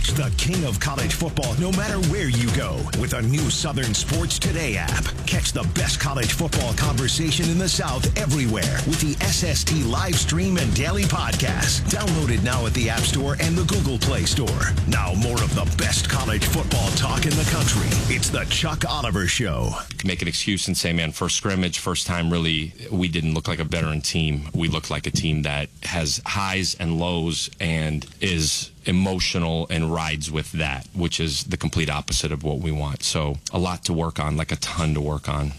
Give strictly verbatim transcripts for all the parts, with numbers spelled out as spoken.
Watch the king of college football no matter where you go with a new Southern Sports Today app. Catch the best college football conversation in the South everywhere with the S S T live stream and daily podcast. Download it now at the App Store and the Google Play Store. Now more of the best college football talk in the country. It's the Chuck Oliver Show. Make an excuse and say, man, first scrimmage, first time, really, we didn't look like a veteran team. We look like a team that has highs and lows and is emotional and rides with that, which is the complete opposite of what we want. So a lot to work on, like a ton to work on.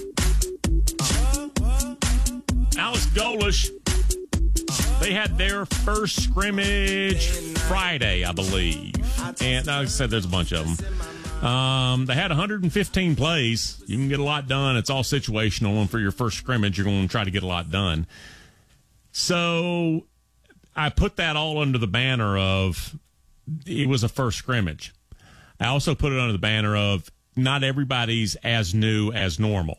Alex Golesh, they had their first scrimmage Friday, I believe. And like I said, there's a bunch of them. Um, they had one hundred fifteen plays. You can get a lot done. It's all situational. And for your first scrimmage, you're going to try to get a lot done. So I put that all under the banner of it was a first scrimmage. I also put it under the banner of not everybody's as new as normal.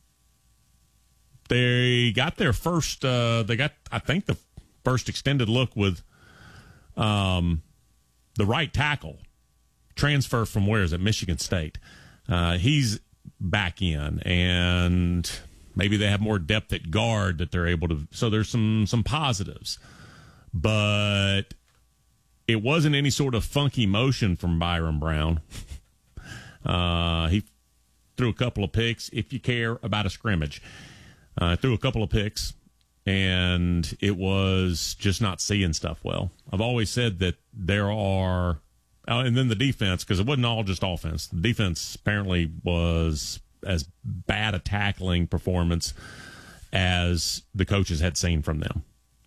They got their first, uh, they got, I think, the first extended look with um, the right tackle. Transfer from where is it? Michigan State. Uh, he's back in, and maybe they have more depth at guard that they're able to. So there's some some positives. But it wasn't any sort of funky motion from Byron Brown. uh, he threw a couple of picks, if you care about a scrimmage. Uh, threw a couple of picks, and it was just not seeing stuff well. I've always said that there are, uh, and then the defense, because it wasn't all just offense. The defense apparently was as bad a tackling performance as the coaches had seen from them.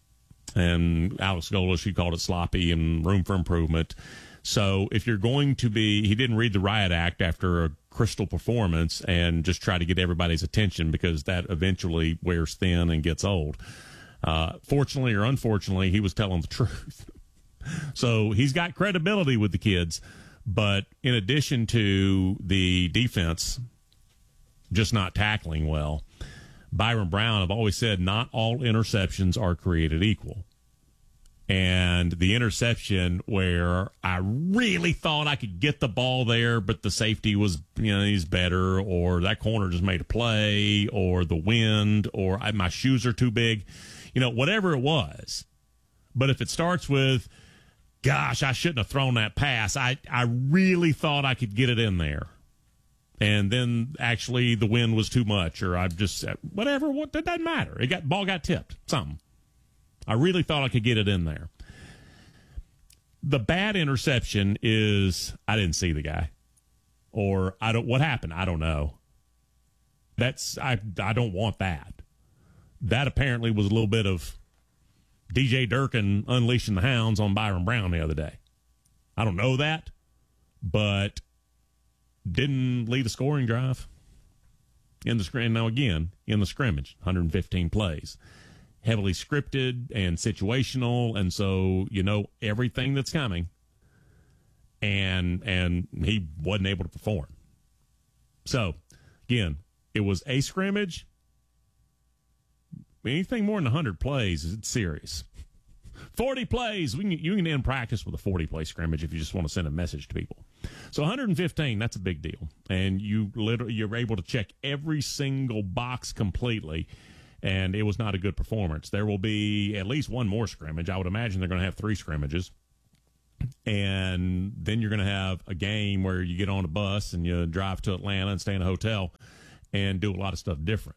And Alex Golesh, he called it sloppy and room for improvement. So if you're going to be, he didn't read the riot act after a crystal performance and just try to get everybody's attention, because that eventually wears thin and gets old. Uh, fortunately or unfortunately, he was telling the truth. So he's got credibility with the kids. But in addition to the defense just not tackling well, Byron Brown, I've always said not all interceptions are created equal. And the interception where I really thought I could get the ball there, but the safety was, you know, he's better, or that corner just made a play, or the wind, or I, my shoes are too big, you know, whatever it was. But if it starts with, gosh, I shouldn't have thrown that pass, I, I really thought I could get it in there. And then actually the wind was too much, or I just, whatever, what, that doesn't matter. It got, ball got tipped, something. I really thought I could get it in there. The bad interception is I didn't see the guy, or I don't. What happened? I don't know. That's I. I don't want that. That apparently was a little bit of D J Durkin unleashing the hounds on Byron Brown the other day. I don't know that, but didn't lead a scoring drive in the scrim. Now again, in the scrimmage, one hundred fifteen plays. Heavily scripted and situational, and so you know everything that's coming, and and he wasn't able to perform. So again, it was a scrimmage. Anything more than one hundred plays, it's serious. forty plays, we can, you can end practice with a forty-play scrimmage if you just want to send a message to people. So one hundred fifteen, that's a big deal, and you literally you're able to check every single box completely. And it was not a good performance. There will be at least one more scrimmage. I would imagine they're going to have three scrimmages. And then you're going to have a game where you get on a bus and you drive to Atlanta and stay in a hotel and do a lot of stuff different.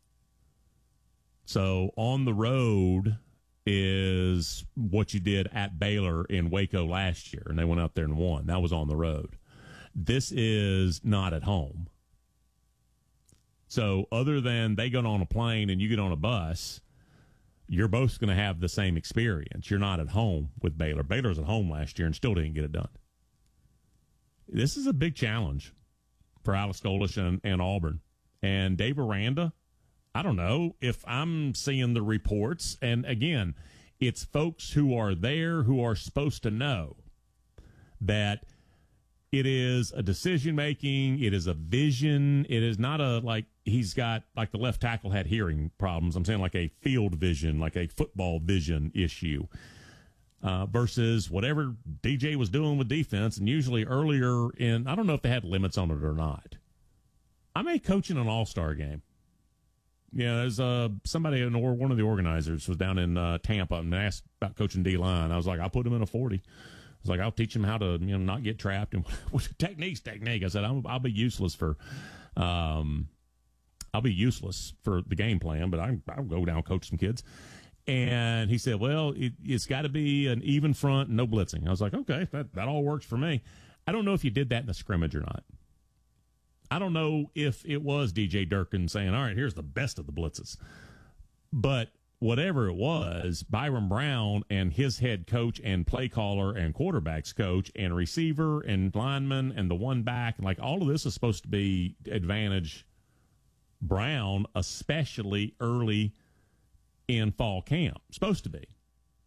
So on the road is what you did at Baylor in Waco last year, and they went out there and won. That was on the road. This is not at home. So other than they get on a plane and you get on a bus, you're both going to have the same experience. You're not at home with Baylor. Baylor was at home last year and still didn't get it done. This is a big challenge for Alex Golesh and, and Auburn. And Dave Aranda, I don't know if I'm seeing the reports. And, again, it's folks who are there who are supposed to know that it is a decision-making. It is a vision. It is not a, like, he's got, like the left tackle had hearing problems. I'm saying like a field vision, like a football vision issue. uh, versus whatever D J was doing with defense. And usually earlier in, I don't know if they had limits on it or not. I may coach in an all-star game. Yeah, there's uh, somebody, in, or one of the organizers was down in uh, Tampa and asked about coaching D-line. I was like, I'll put him in a forty. I was like, I'll teach him how to, you know, not get trapped. And technique's technique. I said, I'm, I'll be useless for, um, I'll be useless for the game plan, but I, I'll go down and coach some kids. And he said, well, it, it's got to be an even front and no blitzing. I was like, okay, that, that all works for me. I don't know if you did that in a scrimmage or not. I don't know if it was D J Durkin saying, all right, here's the best of the blitzes. But whatever it was, Byron Brown and his head coach and play caller and quarterbacks coach and receiver and lineman and the one back, like all of this is supposed to be advantage Brown, especially early in fall camp. Supposed to be.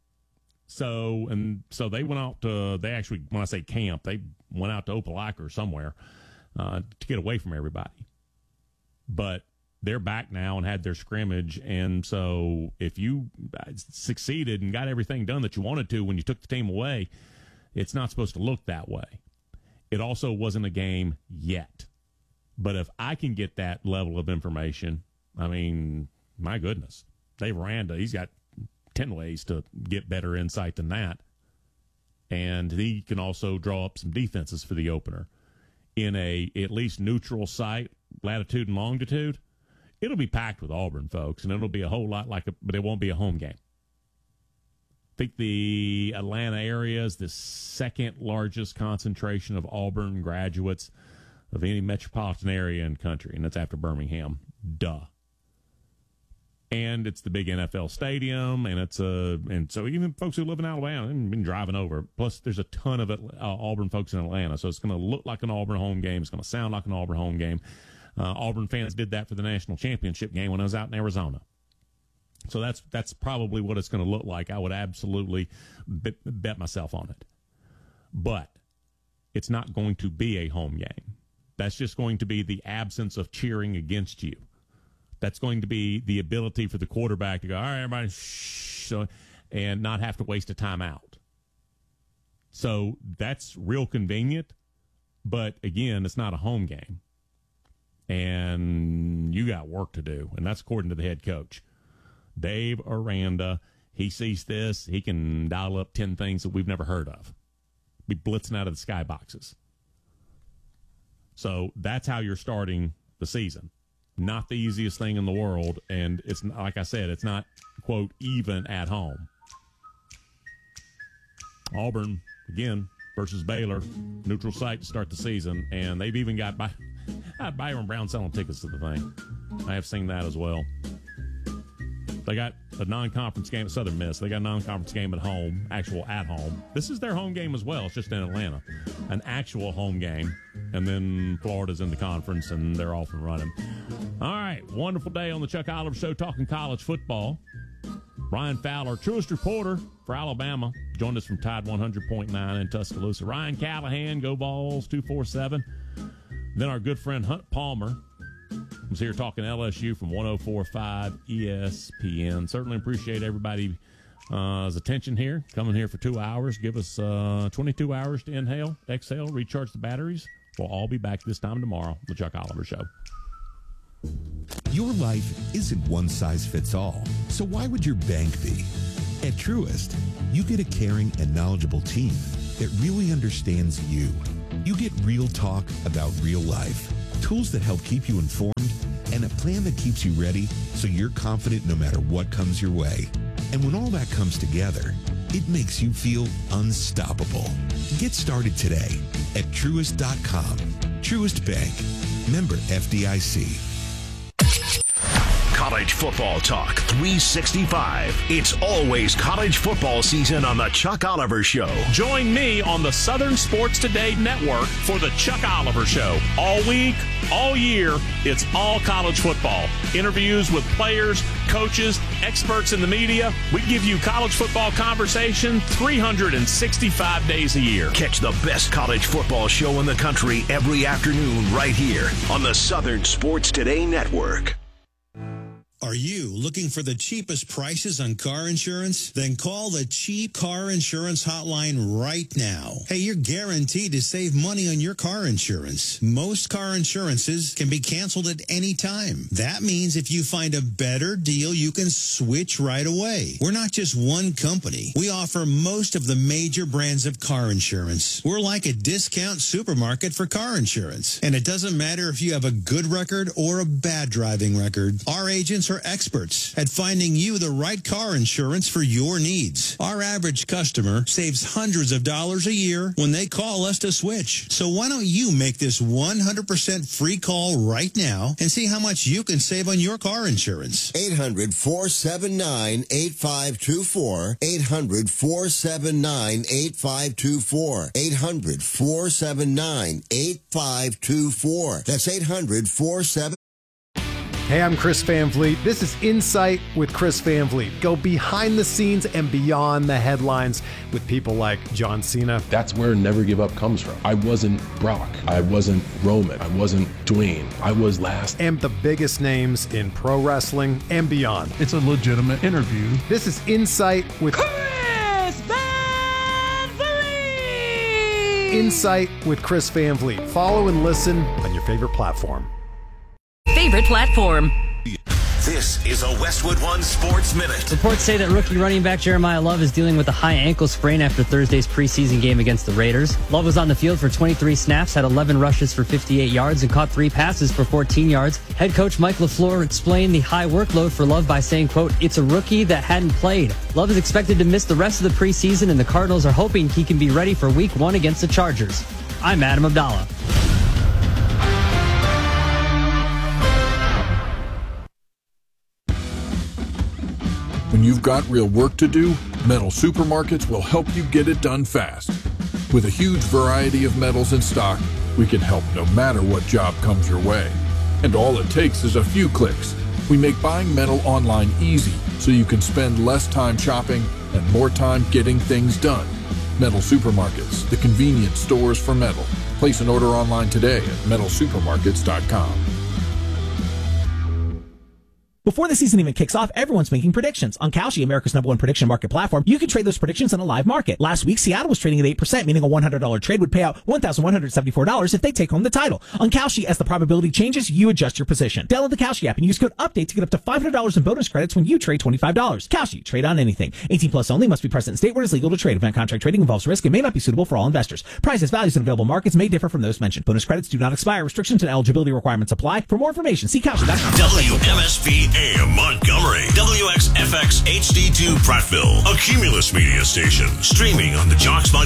So, and so they went out to, they actually, when I say camp, they went out to Opelika or somewhere uh, to get away from everybody. But they're back now and had their scrimmage. And so if you succeeded and got everything done that you wanted to when you took the team away, it's not supposed to look that way. It also wasn't a game yet. But if I can get that level of information, I mean, my goodness, Dave Aranda, he's got ten ways to get better insight than that. And he can also draw up some defenses for the opener. In a at least neutral site, latitude and longitude, it'll be packed with Auburn folks, and it'll be a whole lot like a, but it won't be a home game. I think the Atlanta area is the second largest concentration of Auburn graduates of any metropolitan area in the country, and that's after Birmingham. Duh. And it's the big N F L stadium, and it's a, and so even folks who live in Alabama have been driving over. Plus, there's a ton of it, uh, Auburn folks in Atlanta, so it's going to look like an Auburn home game. It's going to sound like an Auburn home game. Uh, Auburn fans did that for the national championship game when I was out in Arizona. So that's that's probably what it's going to look like. I would absolutely bet, bet myself on it. But it's not going to be a home game. That's just going to be the absence of cheering against you. That's going to be the ability for the quarterback to go, all right, everybody, shh, and not have to waste a timeout. So that's real convenient. But, again, it's not a home game. And you got work to do, and that's according to the head coach. Dave Aranda, he sees this, he can dial up ten things that we've never heard of. Be blitzing out of the skyboxes. So that's how you're starting the season. Not the easiest thing in the world, and it's like I said, it's not, quote, even at home. Auburn, again, versus Baylor, neutral site to start the season, and they've even got By- Byron Brown selling tickets to the thing. I have seen that as well. They got a non-conference game at Southern Miss. They got a non-conference game at home, actual at home. This is their home game as well. It's just in Atlanta. An actual home game. And then Florida's in the conference, and they're off and running. All right, wonderful day on the Chuck Oliver Show talking college football. Ryan Fowler, truest reporter for Alabama, joined us from Tide one hundred point nine in Tuscaloosa. Ryan Callahan, Go Vols two four seven. Then our good friend Hunt Palmer was here talking L S U from one oh four point five E S P N. Certainly appreciate everybody's uh, attention here, coming here for two hours. Give us uh, twenty-two hours to inhale, exhale, recharge the batteries. We'll all be back this time tomorrow, the Chuck Oliver Show. Your life isn't one size fits all, so why would your bank be? At Truist, you get a caring and knowledgeable team that really understands you. You get real talk about real life, tools that help keep you informed, and a plan that keeps you ready so you're confident no matter what comes your way. And when all that comes together, it makes you feel unstoppable. Get started today at Truist dot com. Truist Bank. Member F D I C. College football talk three sixty-five. It's always college football season on the Chuck Oliver Show. Join me on the Southern Sports Today Network for the Chuck Oliver Show. All week, all year, it's all college football. Interviews with players, coaches, experts in the media. We give you college football conversation three hundred sixty-five days a year. Catch the best college football show in the country every afternoon right here on the Southern Sports Today Network. Are you looking for the cheapest prices on car insurance? Then call the Cheap Car Insurance Hotline right now. Hey, you're guaranteed to save money on your car insurance. Most car insurances can be canceled at any time. That means if you find a better deal, you can switch right away. We're not just one company. We offer most of the major brands of car insurance. We're like a discount supermarket for car insurance. And it doesn't matter if you have a good record or a bad driving record. Our agents are experts at finding you the right car insurance for your needs. Our average customer saves hundreds of dollars a year when they call us to switch. So why don't you make this one hundred percent free call right now and see how much you can save on your car insurance? eight hundred, four seven nine, eight five two four. eight hundred, four seven nine, eight five two four. eight hundred, four seven nine, eight five two four. That's eight hundred, four seven nine. Hey, I'm Chris Van Vliet. This is Insight with Chris Van Vliet. Go behind the scenes and beyond the headlines with people like John Cena. That's where Never Give Up comes from. I wasn't Brock. I wasn't Roman. I wasn't Dwayne. I was last. And the biggest names in pro wrestling and beyond. It's a legitimate interview. This is Insight with Chris Van Vliet. Insight with Chris Van Vliet. Follow and listen on your favorite platform. Favorite platform. This is a Westwood One Sports Minute. Reports say that rookie running back Jeremiah Love is dealing with a high ankle sprain after Thursday's preseason game against the Raiders. Love was on the field for twenty-three snaps, had eleven rushes for fifty-eight yards, and caught three passes for fourteen yards. Head coach Mike LaFleur explained the high workload for Love by saying, quote, "It's a rookie that hadn't played. Love is expected to miss the rest of the preseason, and the Cardinals are hoping he can be ready for week one against the Chargers." I'm Adam Abdallah. When you've got real work to do, Metal Supermarkets will help you get it done fast. With a huge variety of metals in stock, we can help no matter what job comes your way. And all it takes is a few clicks. We make buying metal online easy so you can spend less time shopping and more time getting things done. Metal Supermarkets, the convenience stores for metal. Place an order online today at metal supermarkets dot com. Before the season even kicks off, everyone's making predictions. On Kalshi, America's number one prediction market platform, you can trade those predictions in a live market. Last week, Seattle was trading at eight percent, meaning a one hundred dollars trade would pay out one thousand one hundred seventy-four dollars if they take home the title. On Kalshi, as the probability changes, you adjust your position. Download the Kalshi app and use code UPDATE to get up to five hundred dollars in bonus credits when you trade twenty-five dollars. Kalshi, trade on anything. eighteen plus only, must be present in state where it is legal to trade. Event contract trading involves risk and may not be suitable for all investors. Prices, values, and available markets may differ from those mentioned. Bonus credits do not expire. Restrictions and eligibility requirements apply. For more information, see Kalshi dot com. W M S P A M Montgomery. W X F X H D two Prattville, a Cumulus media station, streaming on the Jocks